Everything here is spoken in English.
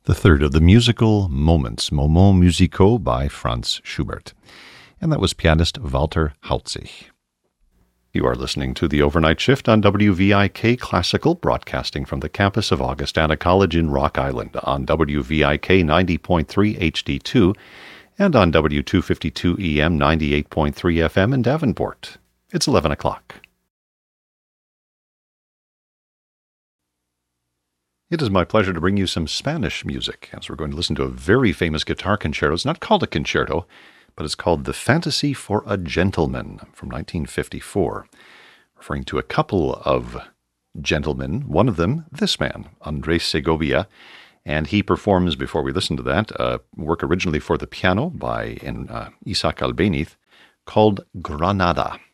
the third of the musical Moments, Moments musicaux by Franz Schubert. And that was pianist Walter Hautzig. You are listening to The Overnight Shift on WVIK Classical, broadcasting from the campus of Augustana College in Rock Island on WVIK 90.3 HD2 and on W252 EM 98.3 FM in Davenport. It's 11 o'clock. It is my pleasure to bring you some Spanish music, as we're going to listen to a very famous guitar concerto. It's not called a concerto, but it's called The Fantasy for a Gentleman from 1954, referring to a couple of gentlemen, one of them, this man, Andres Segovia, and he performs, before we listen to that, a work originally for the piano by Isaac Albéniz called Granada.